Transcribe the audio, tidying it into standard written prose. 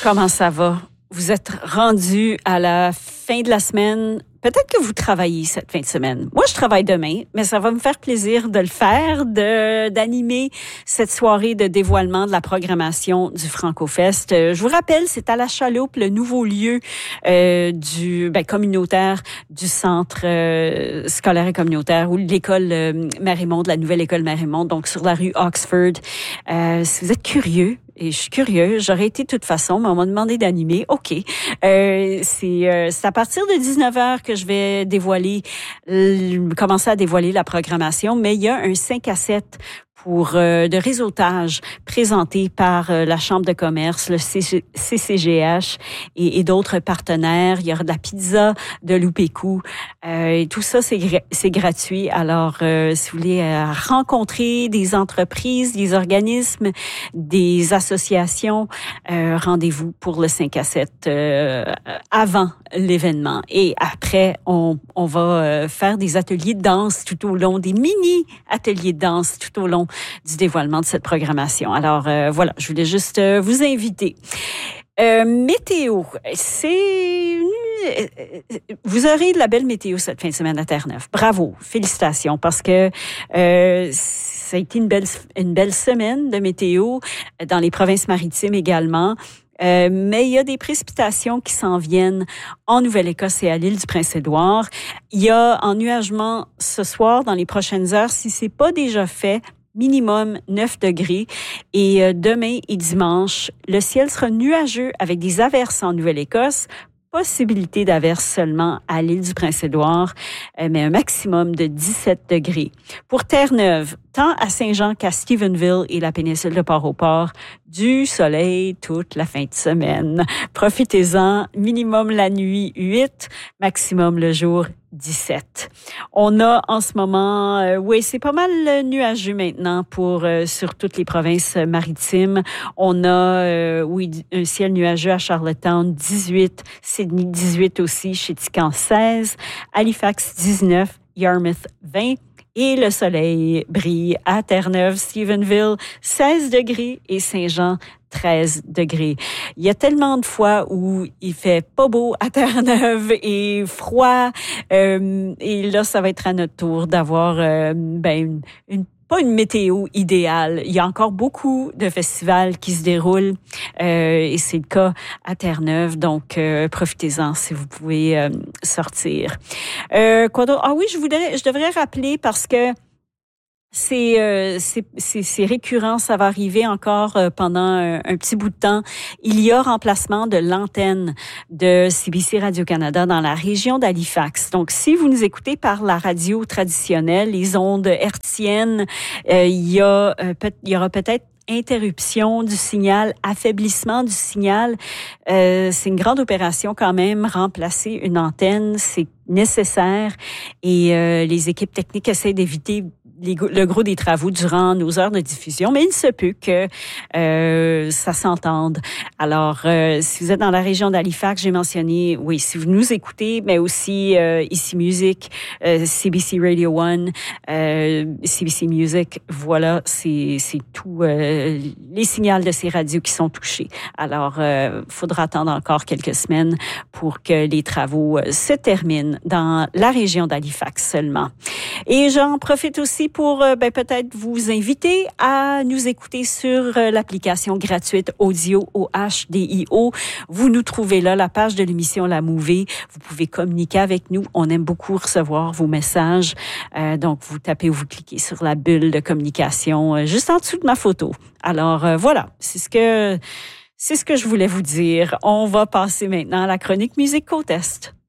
Comment ça va? Vous êtes rendu à la fin de la semaine. Peut-être que vous travaillez cette fin de semaine. Moi, je travaille demain, mais ça va me faire plaisir de le faire, d'animer cette soirée de dévoilement de la programmation du Franco-Fest. Je vous rappelle, c'est à la Chaloupe, le nouveau lieu communautaire du centre scolaire et communautaire ou l'école Marie-Monde, la nouvelle école Marie-Monde, donc sur la rue Oxford. Si vous êtes curieux, et je suis curieuse, j'aurais été de toute façon, mais on m'a demandé d'animer. OK. C'est à partir de 19h que je vais commencer à dévoiler la programmation, mais il y a un 5 à 7 pour de réseautage présenté par la Chambre de commerce, le CCGH et d'autres partenaires. Il y aura de la pizza de Loupécou. Et tout ça, c'est gratuit. Alors, si vous voulez rencontrer des entreprises, des organismes, des associations, rendez-vous pour le 5 à 7 avant l'événement. Et après, on va faire des ateliers de danse tout au long, des mini-ateliers de danse tout au long du dévoilement de cette programmation. Alors, voilà, je voulais juste vous inviter. Météo, vous aurez de la belle météo cette fin de semaine à Terre-Neuve. Bravo, félicitations, parce que ça a été une belle semaine de météo dans les provinces maritimes également. Mais il y a des précipitations qui s'en viennent en Nouvelle-Écosse et à l'île du Prince-Édouard. Il y a ennuagement ce soir dans les prochaines heures, si c'est pas déjà fait. Minimum 9 degrés. Et demain et dimanche, le ciel sera nuageux avec des averses en Nouvelle-Écosse. Possibilité d'averses seulement à l'île du Prince-Édouard, mais un maximum de 17 degrés. Pour Terre-Neuve, tant à Saint-Jean qu'à Stephenville et la péninsule de Port-au-Port, du soleil toute la fin de semaine. Profitez-en, minimum la nuit 8, maximum le jour 17. On a en ce moment, c'est pas mal nuageux maintenant sur toutes les provinces maritimes. On a, un ciel nuageux à Charlottetown, 18, Sydney 18 aussi, Chéticamp 16, Halifax 19, Yarmouth 20. Et le soleil brille à Terre-Neuve, Stephenville, 16 degrés et Saint-Jean, 13 degrés. Il y a tellement de fois où il fait pas beau à Terre-Neuve et froid. Et là, ça va être à notre tour d'avoir pas une météo idéale. Il y a encore beaucoup de festivals qui se déroulent et c'est le cas à Terre-Neuve. Donc, profitez-en si vous pouvez sortir. Quoi d'autre? Ah oui, je devrais rappeler parce que c'est récurrent, ça va arriver encore pendant un petit bout de temps. Il y a remplacement de l'antenne de CBC Radio-Canada dans la région d'Halifax. Donc, si vous nous écoutez par la radio traditionnelle, les ondes hertziennes, il y aura peut-être interruption du signal, affaiblissement du signal. C'est une grande opération quand même, remplacer une antenne, c'est nécessaire et les équipes techniques essaient d'éviter le gros des travaux durant nos heures de diffusion, mais il se peut que ça s'entende. Alors, si vous êtes dans la région d'Halifax, j'ai mentionné, oui, si vous nous écoutez, mais aussi ici Music, CBC Radio 1, CBC Music, voilà, c'est tout les signaux de ces radios qui sont touchés. Alors, faudra attendre encore quelques semaines pour que les travaux se terminent dans la région d'Halifax seulement. Et j'en profite aussi pour peut-être vous inviter à nous écouter sur l'application gratuite Audio OHDIO. Vous nous trouvez là, la page de l'émission La Mouvée. Vous pouvez communiquer avec nous. On aime beaucoup recevoir vos messages. Donc, vous tapez ou vous cliquez sur la bulle de communication juste en dessous de ma photo. Alors, voilà, c'est ce que je voulais vous dire. On va passer maintenant à la chronique Musique Côte Est.